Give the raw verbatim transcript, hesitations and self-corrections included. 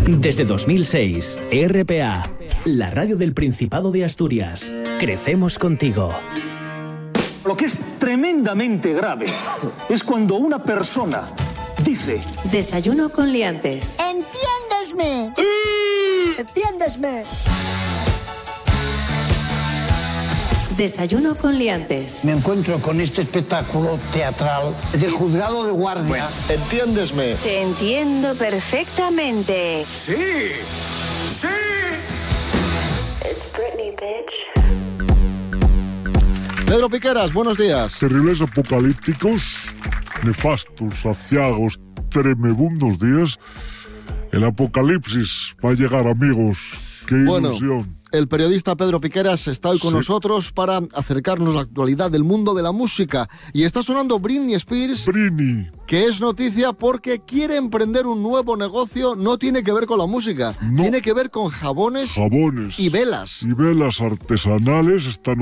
Desde dos mil seis, R P A, la radio del Principado de Asturias. Crecemos contigo. Lo que es tremendamente grave es cuando una persona dice: Desayuno con liantes. ¡Entiéndesme! ¡Entiéndesme! Desayuno con liantes. Me encuentro con este espectáculo teatral de juzgado de guardia. Bueno, entiéndesme. Te entiendo perfectamente. ¡Sí! ¡Sí! It's Britney, bitch. Pedro Piqueras, buenos días. Terribles, apocalípticos, nefastos, aciagos, tremebundos días. El apocalipsis va a llegar, amigos. ¡Qué ilusión! Bueno, el periodista Pedro Piqueras está hoy con sí. nosotros para acercarnos a la actualidad del mundo de la música. Y está sonando Britney Spears, Britney, que es noticia porque quiere emprender un nuevo negocio. No tiene que ver con la música, no. Tiene que ver con jabones, jabones y velas. Y velas artesanales. Esta